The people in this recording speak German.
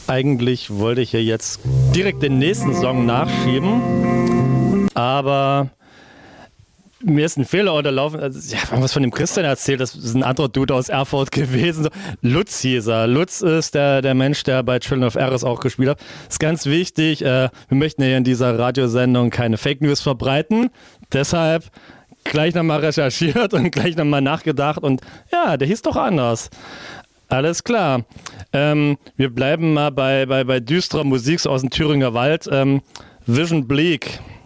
Eigentlich wollte ich hier jetzt direkt den nächsten Song nachschieben, aber mir ist ein Fehler unterlaufen. Also, ja, wir haben was von dem Christian erzählt, das ist ein anderer Dude aus Erfurt gewesen. So, Lutz hieß er. Lutz ist der Mensch, der bei Children of Eris auch gespielt hat. Ist ganz wichtig, wir möchten ja in dieser Radiosendung keine Fake News verbreiten. Deshalb gleich nochmal recherchiert und gleich nochmal nachgedacht und ja, der hieß doch anders. Alles klar. Wir bleiben mal bei düsterer Musik so aus dem Thüringer Wald. Vision Bleak.